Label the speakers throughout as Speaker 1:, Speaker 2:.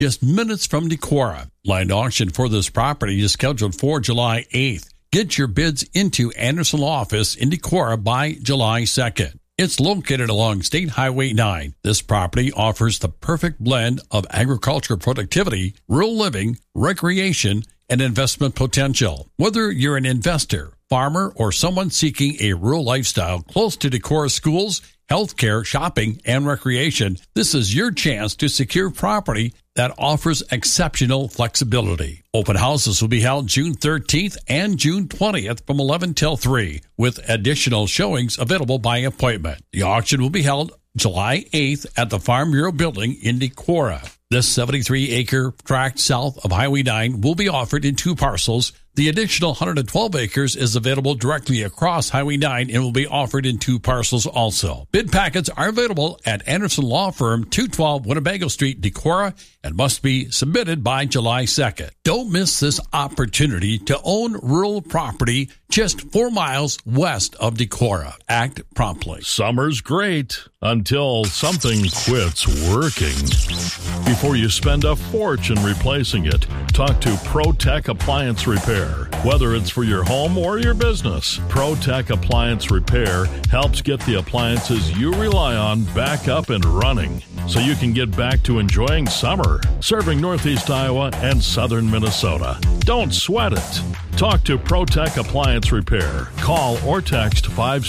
Speaker 1: just minutes from Decorah. Land auction for this property is scheduled for July 8th. Get your bids into Anderson Law Office in Decorah by July 2nd. It's located along State Highway 9. This property offers the perfect blend of agricultural productivity, rural living, recreation, and investment potential. Whether you're an investor, farmer, or someone seeking a rural lifestyle close to Decorah schools, healthcare, shopping, and recreation, this is your chance to secure property that offers exceptional flexibility. Open houses will be held June 13th and June 20th from 11 till 3, with additional showings available by appointment. The auction will be held July 8th at the Farm Bureau Building in Decorah. This 73-acre tract south of Highway 9 will be offered in 2 parcels. The additional 112 acres is available directly across Highway 9 and will be offered in 2 parcels also. Bid packets are available at Anderson Law Firm, 212 Winnebago Street, Decorah, and must be submitted by July 2nd. Don't miss this opportunity to own rural property just 4 miles west of Decorah. Act promptly.
Speaker 2: Summer's great until something quits working. Before you spend a fortune replacing it, talk to ProTech Appliance Repair. Whether it's for your home or your business, ProTech Appliance Repair helps get the appliances you rely on back up and running so you can get back to enjoying summer, serving Northeast Iowa and Southern Minnesota. Don't sweat it. Talk to ProTech Appliance Repair. Call or text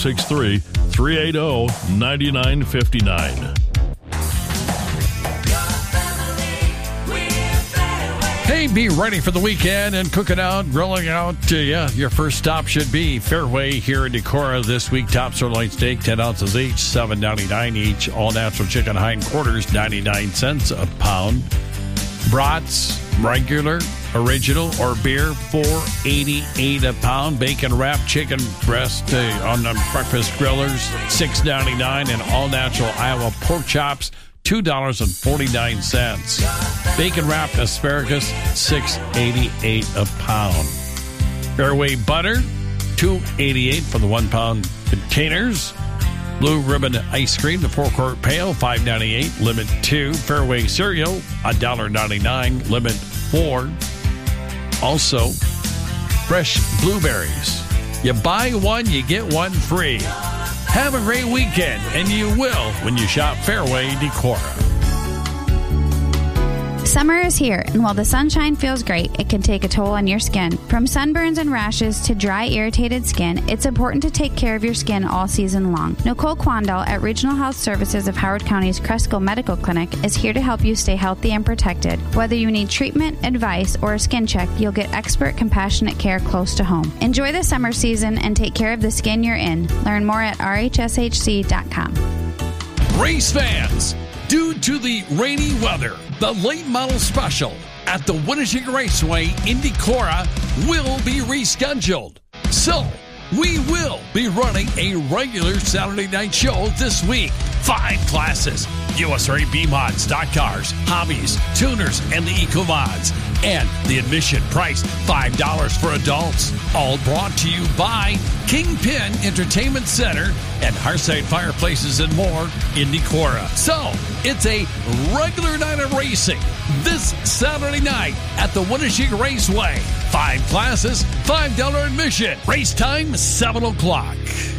Speaker 2: 563-380-9959.
Speaker 1: Hey, be ready for the weekend and cooking out, grilling out. Your first stop should be Fairway here in Decorah this week. Top sirloin steak, 10 ounces each, $7.99 each. All natural chicken hindquarters, 99 cents a pound. Brats, regular, original, or beer, $4.88 a pound. Bacon wrapped chicken breast on the breakfast grillers, $6.99, and all natural Iowa pork chops, $2.49. Bacon wrapped asparagus, $6.88 a pound. Fairway butter, $2.88 for the 1 pound containers. Blue Ribbon ice cream, the 4-quart pail, $5.98, limit 2. Fairway cereal, $1.99, limit 4. Also, fresh blueberries. You buy one, you get one free. Have a great weekend, and you will when you shop Fairway Decorah.
Speaker 3: Summer is here, and while the sunshine feels great, it can take a toll on your skin. From sunburns and rashes to dry, irritated skin, it's important to take care of your skin all season long. Nicole Quandal at Regional Health Services of Howard County's Cresco Medical Clinic is here to help you stay healthy and protected. Whether you need treatment, advice, or a skin check, you'll get expert, compassionate care close to home. Enjoy the summer season and take care of the skin you're in. Learn more at rhshc.com.
Speaker 1: Race fans, due to the rainy weather, the late model special at the Winnebago Raceway in Decorah will be rescheduled. So, we will be running a regular Saturday night show this week. 5 classes: USRA B-Mod, stock cars, hobbies, tuners, and the Eco-Mods. And the admission price, $5 for adults. All brought to you by Kingpin Entertainment Center and Hearthside Fireplaces and more in Decorah. So, it's a regular night of racing this Saturday night at the Winnebago Raceway. 5 classes, $5 admission. Race time, 7 o'clock.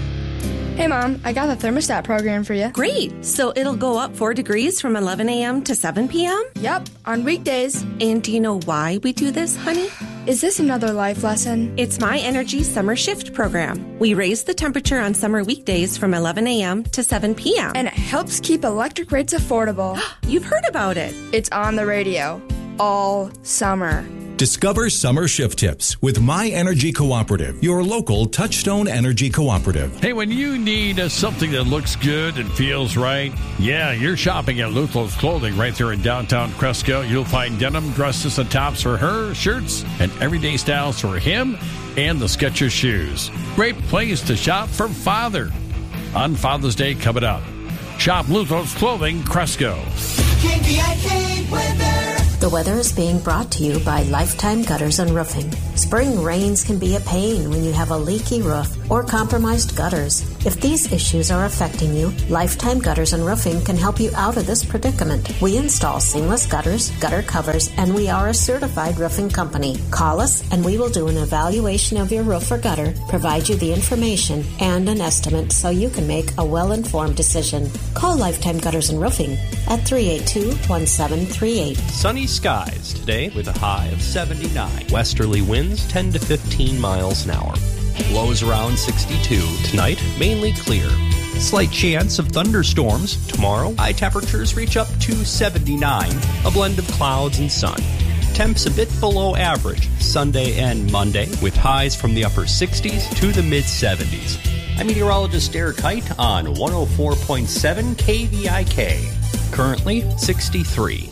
Speaker 4: Hey, Mom, I got the thermostat program for you.
Speaker 5: Great. So it'll go up 4 degrees from 11 a.m. to 7 p.m.?
Speaker 4: Yep, on weekdays.
Speaker 5: And do you know why we do this, honey?
Speaker 4: Is this another life lesson?
Speaker 5: It's My Energy Summer Shift program. We raise the temperature on summer weekdays from 11 a.m. to 7 p.m.
Speaker 4: And it helps keep electric rates affordable.
Speaker 5: You've heard about it.
Speaker 4: It's on the radio all summer.
Speaker 6: Discover summer shift tips with My Energy Cooperative, your local Touchstone Energy Cooperative.
Speaker 1: Hey, when you need something that looks good and feels right, you're shopping at Luthel's Clothing right there in downtown Cresco. You'll find denim dresses and tops for her, shirts, and everyday styles for him, and the Skechers shoes. Great place to shop for Father on Father's Day coming up. Shop Luthel's Clothing, Cresco.
Speaker 7: KVIK weather. The weather is being brought to you by Lifetime Gutters and Roofing, Spring rains can be a pain when you have a leaky roof or compromised gutters. If these issues are affecting you, Lifetime Gutters and Roofing can help you out of this predicament. We install seamless gutters, gutter covers, and we are a certified roofing company. Call us and we will do an evaluation of your roof or gutter, provide you the information and an estimate so you can make a well-informed decision. Call Lifetime Gutters and Roofing at 382-1738.
Speaker 8: Sunny skies today with a high of 79. Westerly winds 10 to 15 miles an hour. Lows around 62. Tonight, mainly clear. Slight chance of thunderstorms. Tomorrow, high temperatures reach up to 79. A blend of clouds and sun. Temps a bit below average Sunday and Monday with highs from the upper 60s to the mid-70s. I'm meteorologist Eric Height on 104.7 KVIK. Currently 63.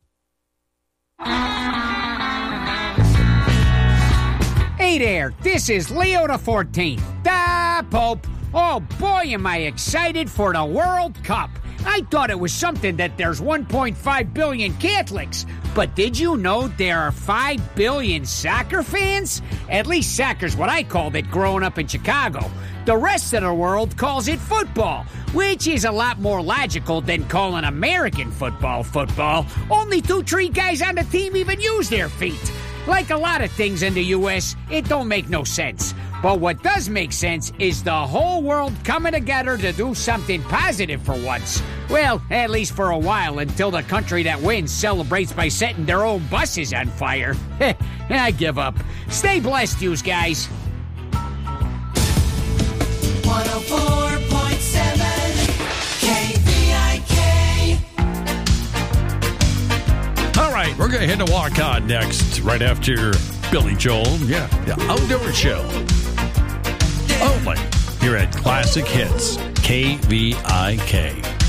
Speaker 9: Hey there, this is Leo the 14th, the Pope. Oh boy, am I excited for the World Cup. I thought it was something that there's 1.5 billion Catholics. But did you know there are 5 billion soccer fans? At least soccer's what I called it growing up in Chicago. The rest of the world calls it football, which is a lot more logical than calling American football football. Only 2-3 guys on the team even use their feet. Like a lot of things in the U.S., it don't make no sense. But what does make sense is the whole world coming together to do something positive for once. Well, at least for a while, until the country that wins celebrates by setting their own buses on fire. I give up. Stay blessed, yous guys.
Speaker 10: 104.7 KVIK.
Speaker 1: All right, we're going to hit a walk-on next, right after Billy Joel. Yeah, the Outdoor Show. Only here at Classic Hits, KVIK.